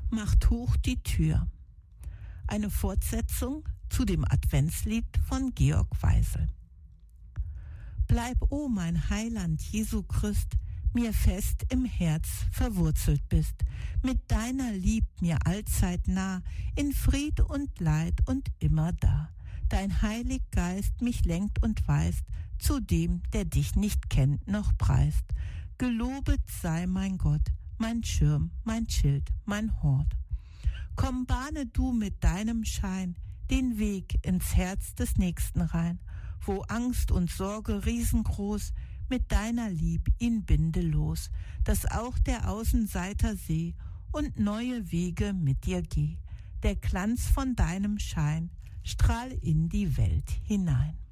macht hoch die Tür. Eine Fortsetzung zu dem Adventslied von Georg Weisel. Bleib, o mein Heiland Jesu Christ, mir fest im Herz verwurzelt bist, mit deiner Lieb mir allzeit nah, in Fried und Leid und immer da. Dein Heilig Geist mich lenkt und weist zu dem, der dich nicht kennt noch preist. Gelobet sei mein Gott, mein Schirm, mein Schild, mein Hort. Komm, bahne du mit deinem Schein den Weg ins Herz des Nächsten rein, wo Angst und Sorge riesengroß mit deiner Lieb ihn binde los, dass auch der Außenseiter seh und neue Wege mit dir geh. Der Glanz von deinem Schein strahl in die Welt hinein.